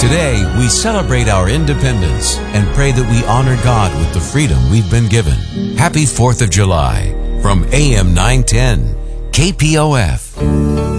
Today, we celebrate our independence and pray that we honor God with the freedom we've been given. Happy 4th of July from AM 910, KPOF.